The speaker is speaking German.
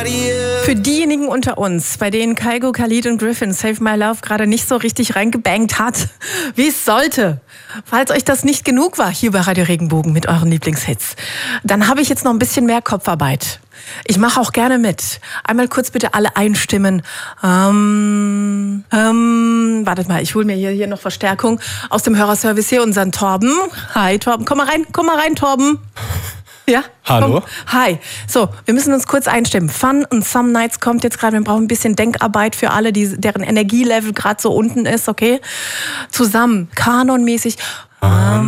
Für diejenigen unter uns, bei denen Kygo, Khalid und Griffin Save My Love gerade nicht so richtig reingebankt hat, wie es sollte, falls euch das nicht genug war hier bei Radio Regenbogen mit euren Lieblingshits, dann habe ich jetzt noch ein bisschen mehr Kopfarbeit. Ich mache auch gerne mit. Einmal kurz bitte alle einstimmen. Wartet mal, ich hole mir hier noch Verstärkung aus dem Hörerservice hier, unseren Torben. Hi Torben, komm mal rein Torben. Ja? Hallo. Komm. Hi. So, wir müssen uns kurz einstimmen. Fun und Some Nights kommt jetzt gerade. Wir brauchen ein bisschen Denkarbeit für alle, deren Energielevel gerade so unten ist, okay? Zusammen, kanonmäßig.